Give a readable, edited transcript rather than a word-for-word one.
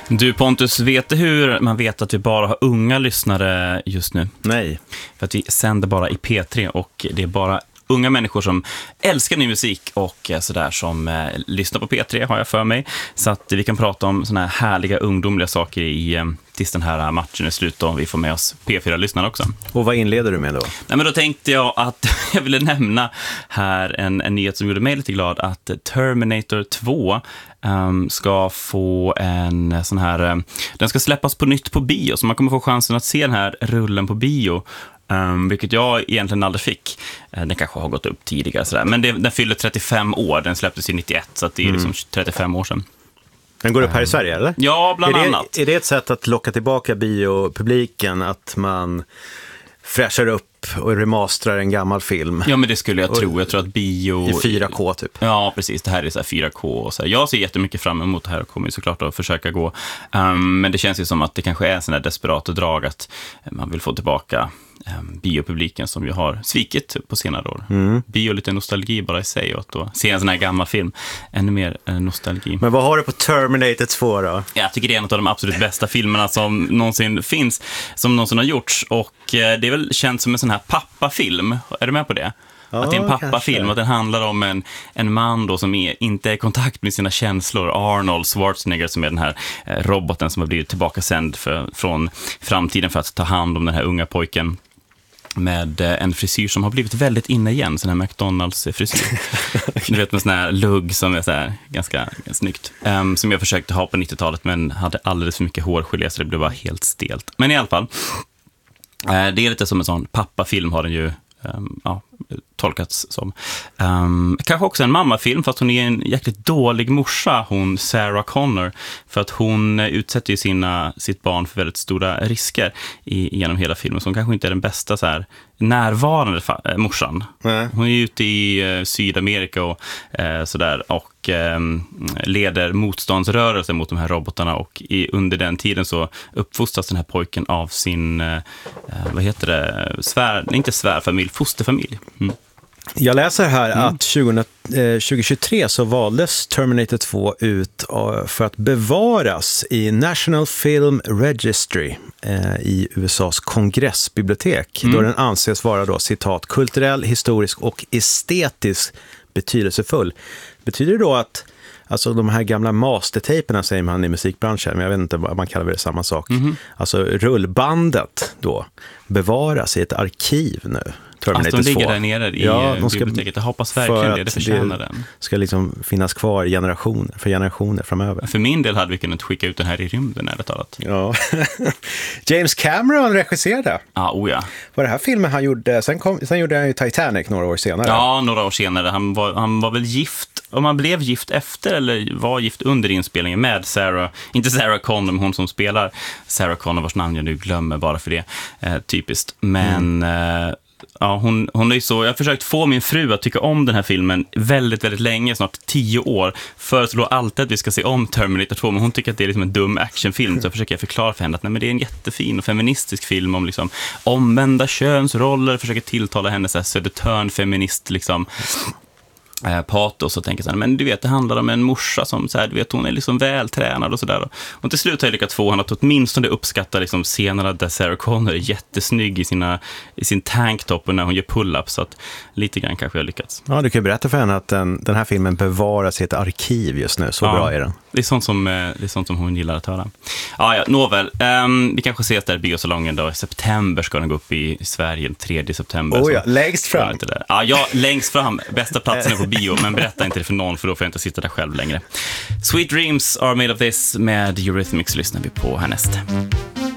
Du Pontus, vet du hur man vet att vi bara har unga lyssnare just nu? Nej. För att vi sänder bara i P3 och det är bara unga människor som älskar ny musik och sådär som lyssnar på P3 har jag för mig. Så att vi kan prata om såna här härliga ungdomliga saker tills den här matchen är slut och vi får med oss P4-lyssnare också. Och vad inleder du med då? Nej, men då tänkte jag att jag ville nämna här en nyhet som gjorde mig lite glad, att Terminator 2 ska få en sån här, den ska släppas på nytt på bio, så man kommer få chansen att se den här rullen på bio. Vilket jag egentligen aldrig fick. Den kanske har gått upp tidigare sådär. Men den fyller 35 år. Den släpptes i 91, så att det är liksom 35 år sedan. Den går upp här i Sverige, eller? Ja, bland annat. Är det ett sätt att locka tillbaka biopubliken, att man fräschar upp och remasterar en gammal film? Ja, men det skulle jag tro. Jag tror att bio... I 4K typ. Ja, precis. Det här är så här 4K. Och så här. Jag ser jättemycket fram emot det här och kommer såklart att försöka gå. Men det känns ju som att det kanske är en sån här desperat drag att man vill få tillbaka biopubliken som ju har svikit på senare år. Bio lite nostalgi bara i sig, och att då se en sån här gammal film, ännu mer nostalgi. Men vad har du på Terminator 2 då? Jag tycker det är en av de absolut bästa filmerna som någonsin finns, som någonsin har gjorts, och det är väl känt som en sån här pappafilm. Är du med på det? Att det är en pappafilm, att den handlar om en man då som inte är i kontakt med sina känslor. Arnold Schwarzenegger, som är den här roboten som har blivit tillbakasänd från framtiden för att ta hand om den här unga pojken med en frisyr som har blivit väldigt inne igen, sån här McDonalds-frisyr. Du vet, med sån här lugg som är så här ganska snyggt. Som jag försökte ha på 90-talet, men hade alldeles för mycket hårgelé så det blev bara helt stelt. Men i alla fall, det är lite som en sån pappafilm har den ju tolkats som. Kanske också en mammafilm, fast hon är en jäkligt dålig morsa, hon Sarah Connor, för att hon utsätter ju sitt barn för väldigt stora risker genom hela filmen, så hon kanske inte är den bästa så här närvarande morsan. Hon är ute i Sydamerika och sådär, och leder motståndsrörelser mot de här robotarna, och under den tiden så uppfostras den här pojken av sin svärfamilj, fosterfamilj. Jag läser här att 2023 så valdes Terminator 2 ut för att bevaras i National Film Registry i USAs kongressbibliotek, då den anses vara då, citat, kulturell, historisk och estetisk betydelsefull. Betyder det då att alltså de här gamla mastertaperna, säger man i musikbranschen, men jag vet inte vad man kallar det, samma sak. Alltså rullbandet då bevaras i ett arkiv nu. Terminator 2. De ligger där nere i biblioteket. Jag hoppas verkligen det förtjänar den. Ska liksom finnas kvar generationer framöver. För min del hade vi kunnat skicka ut den här i rymden, ärligt talat. Ja. James Cameron regisserade. Ja. Var det här filmen han gjorde? Sen gjorde han ju Titanic några år senare. Ja, några år senare. Han var väl gift. Om han blev gift efter eller var gift under inspelningen med Sarah, inte Sarah Connor, men hon som spelar Sarah Connor, vars namn jag nu glömmer bara för det. Typiskt. Men ja, hon är ju så. Jag har försökt få min fru att tycka om den här filmen väldigt, väldigt länge, snart 10 år. Föreslår alltid att vi ska se om Terminator 2, men hon tycker att det är liksom en dum actionfilm. Så jag försöker förklara för henne att nej, men det är en jättefin och feministisk film om liksom omvända könsroller. Försöker tilltala henne så här södertörn feminist liksom patos, och tänker så här, men du vet, det handlar om en morsa som så här, du vet, hon är liksom vältränad och sådär. Och till slut har jag lyckats få henne att åtminstone uppskatta liksom scenerna där Sarah Connor är jättesnygg i sin tanktop när hon gör pull-ups, så att lite grann kanske jag lyckats. Ja, du kan ju berätta för henne att den här filmen bevaras i ett arkiv just nu, så bra är den. Det är sånt som hon gillar att höra. Ja, nåväl. Vi kanske ses där i biosalongen då. I september ska den gå upp i Sverige, 3 september. Ja, längst fram. Ja, längst fram. Bästa platsen är på bio, men berätta inte det för någon, för då får jag inte sitta där själv längre. Sweet Dreams Are Made of This med Eurythmics lyssnar vi på härnäst.